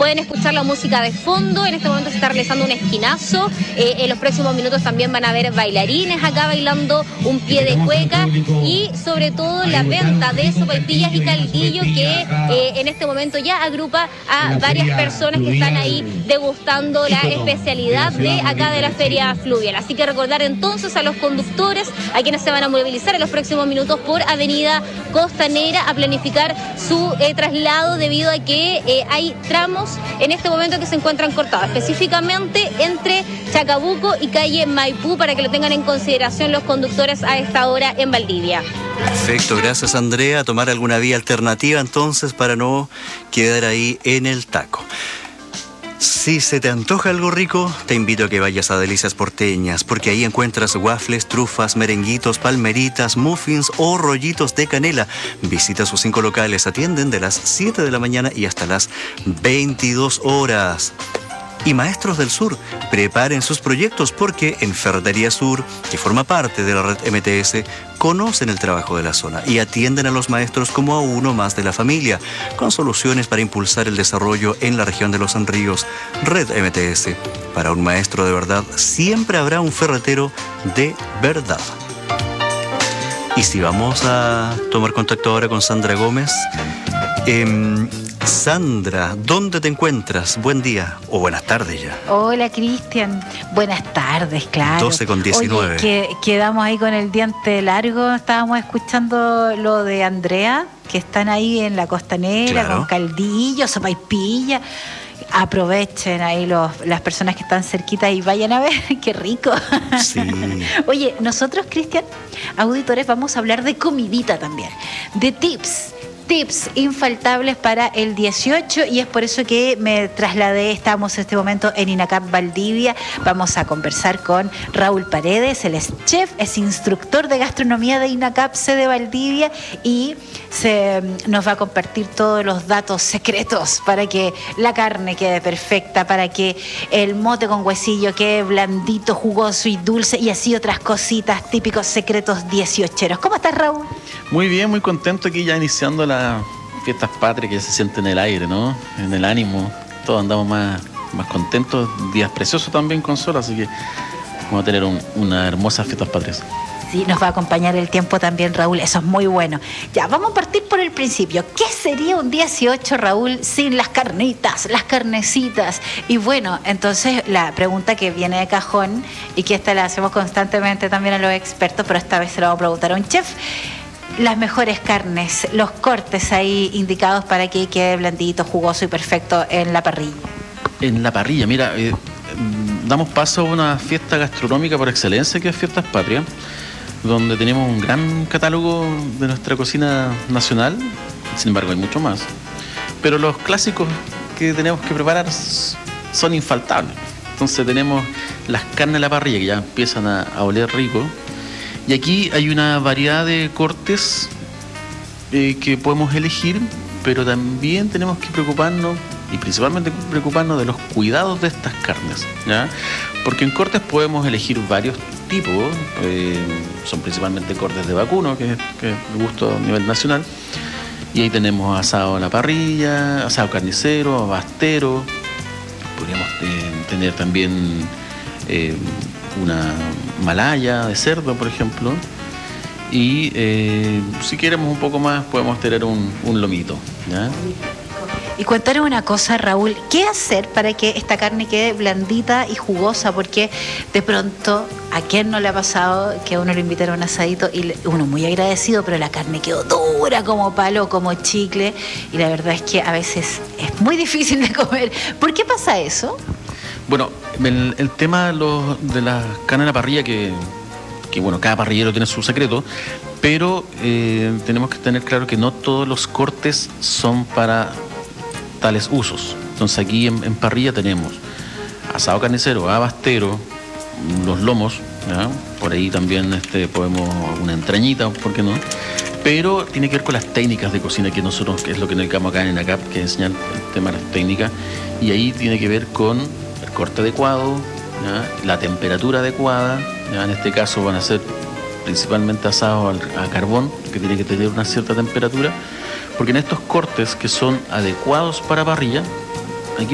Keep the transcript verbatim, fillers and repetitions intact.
pueden escuchar la música de fondo. En este momento se está realizando un esquinazo. Eh, en los próximos minutos también van a haber bailarines acá bailando un pie de cueca, y sobre todo la venta de sopaipillas y caldillo, que eh, en este momento ya agrupa a varias personas que están ahí degustando la especialidad de acá de la Feria Fluvial. Así que recordar entonces a los conductores, a quienes se van a movilizar en los próximos minutos por Avenida Costanera, a planificar su eh, traslado, debido a que eh, hay tramos en este momento que se encuentran cortados, específicamente entre Chacabuco y calle Maipú, para que lo tengan en consideración los conductores a esta hora en Valdivia. Perfecto, gracias Andrea. Tomar alguna vía alternativa entonces para no quedar ahí en el taco. Si se te antoja algo rico, te invito a que vayas a Delicias Porteñas, porque ahí encuentras waffles, trufas, merenguitos, palmeritas, muffins o rollitos de canela. Visita sus cinco locales, atienden de las siete de la mañana y hasta las veintidós horas. Y Maestros del Sur, preparen sus proyectos, porque en Ferretería Sur, que forma parte de la red M T S, conocen el trabajo de la zona y atienden a los maestros como a uno más de la familia, con soluciones para impulsar el desarrollo en la región de Los Ríos. Red M T S, para un maestro de verdad, siempre habrá un ferretero de verdad. Y si vamos a tomar contacto ahora con Sandra Gómez. Eh, Sandra, ¿dónde te encuentras? Buen día o buenas tardes ya. Hola, Cristian. Buenas tardes, claro. doce con diecinueve. Oye, que, quedamos ahí con el diente largo. Estábamos escuchando lo de Andrea, que están ahí en la Costanera, claro, con caldillo, sopaipilla. Aprovechen ahí los, las personas que están cerquitas y vayan a ver. ¡Qué rico! Sí. Oye, nosotros, Cristian, auditores, vamos a hablar de comidita también, de tips. Tips infaltables para el dieciocho, y es por eso que me trasladé. Estamos en este momento en INACAP Valdivia. Vamos a conversar con Raúl Paredes. Él es chef, es instructor de gastronomía de INACAP sede Valdivia, y se, nos va a compartir todos los datos secretos para que la carne quede perfecta, para que el mote con huesillo quede blandito, jugoso y dulce, y así otras cositas, típicos secretos dieciocheros. ¿Cómo estás, Raúl? Muy bien, muy contento aquí ya iniciando las fiestas patrias, que se siente en el aire, ¿no? En el ánimo. Todos andamos más, más contentos. Días preciosos también con sol, así que vamos a tener un, una hermosa fiestas patrias. Sí, nos va a acompañar el tiempo también, Raúl. Eso es muy bueno. Ya, vamos a partir por el principio. ¿Qué sería un dieciocho, Raúl, sin las carnitas, las carnecitas? Y bueno, entonces la pregunta que viene de cajón, y que esta la hacemos constantemente también a los expertos, pero esta vez se la vamos a preguntar a un chef. Las mejores carnes, los cortes ahí indicados para que quede blandito, jugoso y perfecto en la parrilla. En la parrilla, mira, eh, damos paso a una fiesta gastronómica por excelencia, que es Fiestas Patrias, donde tenemos un gran catálogo de nuestra cocina nacional. Sin embargo, hay mucho más. Pero los clásicos que tenemos que preparar son infaltables. Entonces tenemos las carnes a la parrilla, que ya empiezan a, a oler rico. Y aquí hay una variedad de cortes eh, que podemos elegir, pero también tenemos que preocuparnos, y principalmente preocuparnos de los cuidados de estas carnes, ¿ya? Porque en cortes podemos elegir varios tipos, eh, son principalmente cortes de vacuno, que, que es el gusto a nivel nacional, y ahí tenemos asado a la parrilla, asado carnicero, abastero, podríamos eh, tener también eh, una malaya de cerdo, por ejemplo, y eh, si queremos un poco más podemos tener un, un lomito, ¿ya? Y cuéntanos una cosa, Raúl, ¿qué hacer para que esta carne quede blandita y jugosa? Porque de pronto, ¿a quién no le ha pasado que a uno lo invitaron a un asadito y uno muy agradecido, pero la carne quedó dura como palo, como chicle, y la verdad es que a veces es muy difícil de comer? ¿Por qué pasa eso? Bueno, el, el tema de, los, de las carnes a la parrilla, que, que bueno, cada parrillero tiene su secreto, pero eh, tenemos que tener claro que no todos los cortes son para tales usos. Entonces aquí en, en parrilla tenemos asado carnicero, abastero, los lomos, ¿ya? Por ahí también este, podemos una entrañita, ¿por qué no? Pero tiene que ver con las técnicas de cocina, que nosotros, que es lo que nos dedicamos acá en INACAP, que es enseñar el tema de las técnicas, y ahí tiene que ver con el corte adecuado, ¿ya? La temperatura adecuada, ¿ya? En este caso van a ser principalmente asados a carbón, que tiene que tener una cierta temperatura, porque en estos cortes que son adecuados para parrilla,